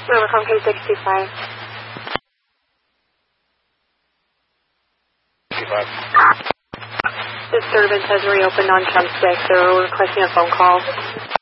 Rivercom K625. 65. Disturbance has reopened on Chumstick. They're requesting a phone call.